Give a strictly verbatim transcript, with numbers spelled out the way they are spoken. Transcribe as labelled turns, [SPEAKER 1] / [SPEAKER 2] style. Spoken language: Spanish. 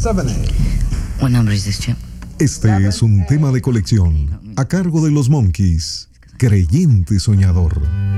[SPEAKER 1] What number is this, Chip?
[SPEAKER 2] Este es un tema de colección a cargo de los Monkees, Creyente Soñador.